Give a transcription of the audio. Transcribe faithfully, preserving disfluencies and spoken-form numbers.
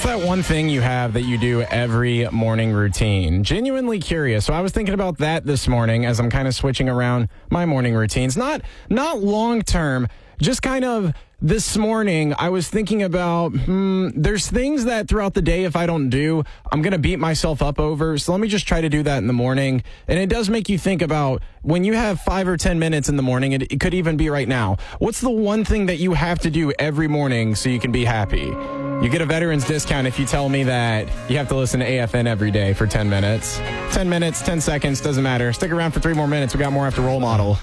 that one thing you have that you do every morning routine? Genuinely curious. So I was thinking about that this morning as I'm kind of switching around my morning routines. Not not long term, just kind of this morning I was thinking about, hmm, there's things that throughout the day if I don't do, I'm going to beat myself up over. So let me just try to do that in the morning. And it does make you think about when you have five or ten minutes in the morning, it, it could even be right now. What's the one thing that you have to do every morning so you can be happy? You get a veteran's discount if you tell me that you have to listen to A F N every day for ten minutes. ten minutes, ten seconds, doesn't matter. Stick around for three more minutes. We got more after Role Model.